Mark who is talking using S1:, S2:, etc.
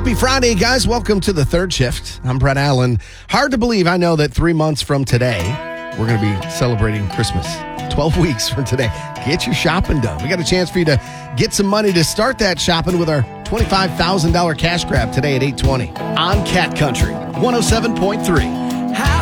S1: Happy Friday, guys. Welcome to the third shift. I'm Brett Allen. Hard to believe, I know, that 3 months from today, we're going to be celebrating Christmas. 12 weeks from today. Get your shopping done. We got a chance for you to get some money to start that shopping with our $25,000 cash grab today at 8:20 on Cat Country 107.3.